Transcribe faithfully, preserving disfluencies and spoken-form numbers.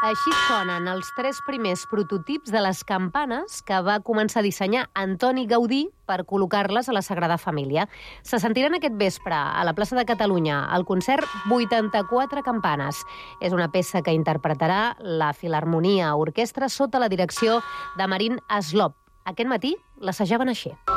Així sonen els tres primers prototips de les campanes que va començar a dissenyar Antoni Gaudí per col·locar-les a la Sagrada Família. Se sentiran aquest vespre a la plaça de Catalunya el concert vuitanta-quatre campanes. És una peça que interpretarà la Filharmonia Orquestra sota la direcció de Marin Aslov. Aquest matí l'assajaven així.